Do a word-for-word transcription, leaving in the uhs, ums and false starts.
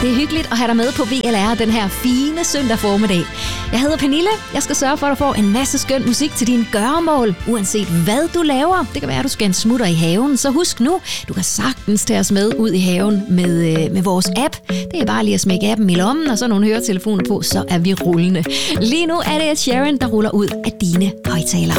Det er hyggeligt at have dig med på V L R den her fine søndag formiddag. Jeg hedder Pernille. Jeg skal sørge for, at du får en masse skøn musik til dine gøremål, uanset hvad du laver. Det kan være, at du skal en smutter i haven. Så husk nu, du kan sagtens tage os med ud i haven med, med vores app. Det er bare lige at smække appen i lommen, og så nogle høretelefoner på, så er vi rullende. Lige nu er det Ed Sheeran, der ruller ud af dine højttalere.